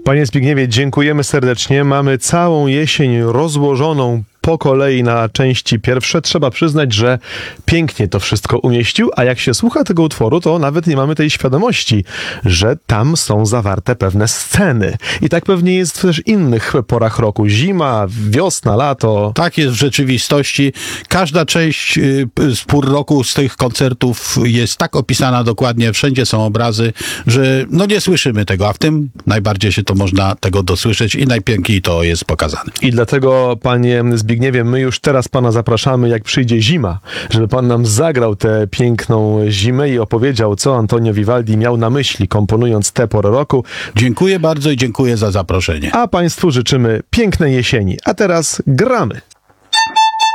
Panie Zbigniewie, dziękujemy serdecznie. Mamy całą jesień rozłożoną po kolei na części pierwsze. Trzeba przyznać, że pięknie to wszystko umieścił, a jak się słucha tego utworu, to nawet nie mamy tej świadomości, że tam są zawarte pewne sceny. I tak pewnie jest w też innych porach roku. Zima, wiosna, lato. Tak jest w rzeczywistości. Każda część z pór roku z tych koncertów jest tak opisana dokładnie, wszędzie są obrazy, że no nie słyszymy tego, a w tym najbardziej się to można tego dosłyszeć i najpiękniej to jest pokazane. I dlatego, panie Zbigniewie, my już teraz pana zapraszamy, jak przyjdzie zima, żeby pan nam zagrał tę piękną zimę i opowiedział, co Antonio Vivaldi miał na myśli, komponując tę porę roku. Dziękuję bardzo i dziękuję za zaproszenie. A państwu życzymy pięknej jesieni. A teraz gramy.